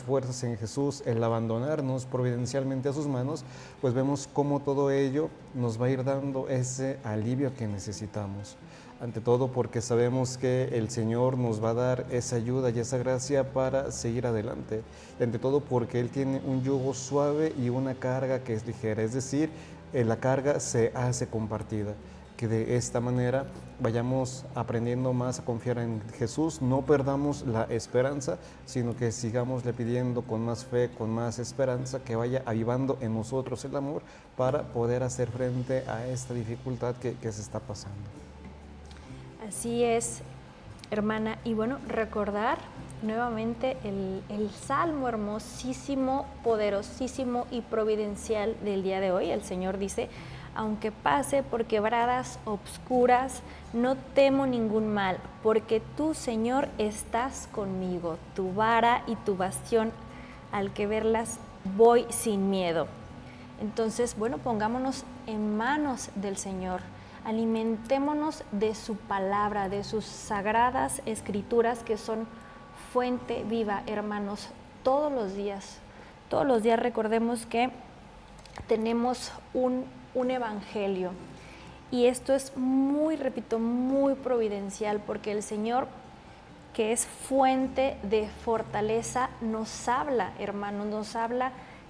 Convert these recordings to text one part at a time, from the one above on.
fuerzas en Jesús, el abandonarnos providencialmente a sus manos, pues vemos cómo todo ello nos va a ir dando ese alivio que necesitamos. Ante todo porque sabemos que el Señor nos va a dar esa ayuda y esa gracia para seguir adelante. Y ante todo porque Él tiene un yugo suave y una carga que es ligera, es decir, la carga se hace compartida. Que de esta manera vayamos aprendiendo más a confiar en Jesús, no perdamos la esperanza, sino que sigamosle pidiendo con más fe, con más esperanza, que vaya avivando en nosotros el amor para poder hacer frente a esta dificultad que se está pasando. Así es, hermana. Y bueno, recordar nuevamente el salmo hermosísimo, poderosísimo y providencial del día de hoy. El Señor dice: aunque pase por quebradas obscuras, no temo ningún mal, porque tú, Señor, estás conmigo. Tu vara y tu bastión, al que verlas, voy sin miedo. Entonces, bueno, pongámonos en manos del Señor. Alimentémonos de su palabra, de sus sagradas escrituras, que son fuente viva, hermanos, todos los días. Todos los días recordemos que tenemos un evangelio. Y esto es muy, repito, muy providencial, porque el Señor, que es fuente de fortaleza, nos habla, hermanos, nos habla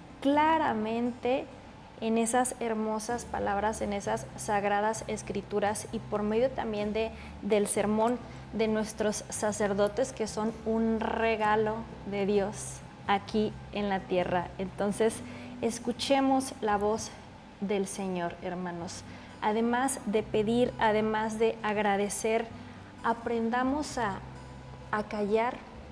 claramente en esas hermosas palabras, en esas sagradas escrituras, y por medio también del sermón de nuestros sacerdotes, que son un regalo de Dios aquí en la tierra. Entonces, escuchemos la voz del Señor, hermanos. Además de pedir, además de agradecer, aprendamos a callar,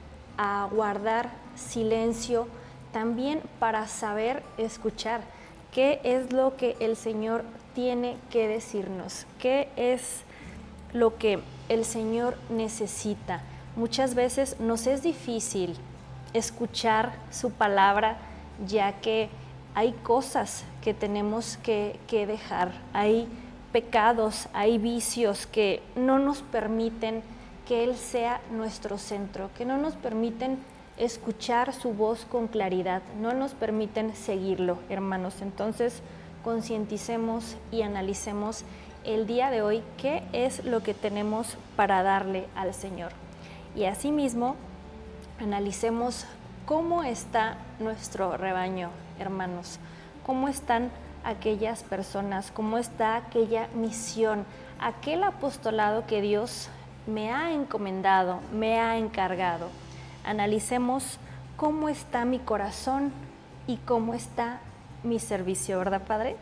a guardar silencio, también para saber escuchar. ¿Qué es lo que el Señor tiene que decirnos? ¿Qué es lo que el Señor necesita? Muchas veces nos es difícil escuchar su palabra, ya que hay cosas que tenemos que dejar, hay pecados, hay vicios que no nos permiten que Él sea nuestro centro, que no nos permiten escuchar su voz con claridad, no nos permiten seguirlo, hermanos. Entonces, concienticemos y analicemos el día de hoy qué es lo que tenemos para darle al Señor. Y asimismo, analicemos cómo está nuestro rebaño, hermanos, cómo están aquellas personas, cómo está aquella misión, aquel apostolado que Dios me ha encomendado, me ha encargado. Analicemos cómo está mi corazón y cómo está mi servicio, ¿verdad, Padre?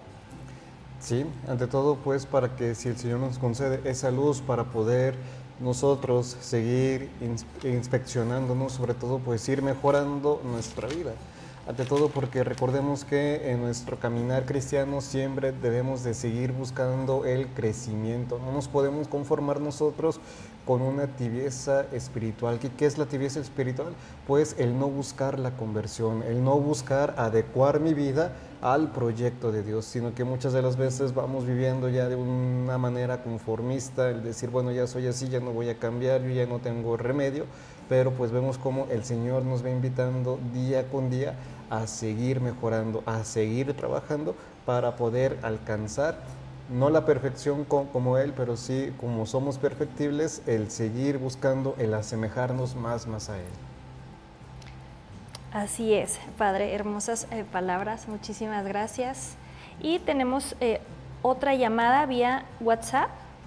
Sí, ante todo, pues, para que si el Señor nos concede esa luz para poder nosotros seguir inspeccionándonos, sobre todo, pues, ir mejorando nuestra vida. Ante todo, porque recordemos que en nuestro caminar cristiano siempre debemos de seguir buscando el crecimiento. No nos podemos conformar nosotros con una tibieza espiritual. ¿Qué es la tibieza espiritual? Pues el no buscar la conversión, el no buscar adecuar mi vida al proyecto de Dios, sino que muchas de las veces vamos viviendo ya de una manera conformista, el decir, bueno, ya soy así, ya no voy a cambiar, yo ya no tengo remedio, pero pues vemos cómo el Señor nos va invitando día con día a seguir mejorando, a seguir trabajando para poder alcanzar no la perfección como Él, pero sí, como somos perfectibles, el seguir buscando, el asemejarnos más a Él. Así es, Padre, hermosas palabras, muchísimas gracias. Y tenemos otra llamada vía WhatsApp.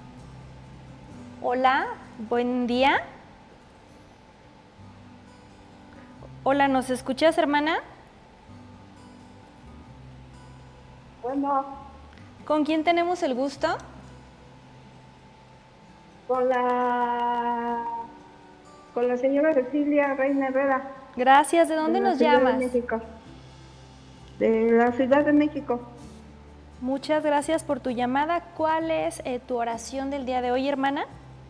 Hola, buen día. Hola, ¿nos escuchas, hermana? Bueno. ¿Con quién tenemos el gusto? Con la señora Cecilia Reina Herrera. Gracias. ¿De dónde nos llamas? De México. De la Ciudad de México. Muchas gracias por tu llamada. ¿Cuál es tu oración del día de hoy, hermana?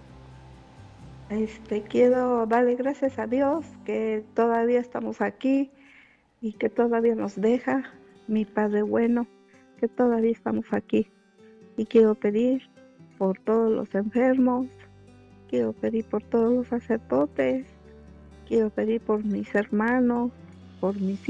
Quiero darle gracias a Dios que todavía estamos aquí y que todavía nos deja, mi Padre bueno, que todavía estamos aquí. Y quiero pedir por todos los enfermos, quiero pedir por todos los sacerdotes, quiero pedir por mis hermanos, por mis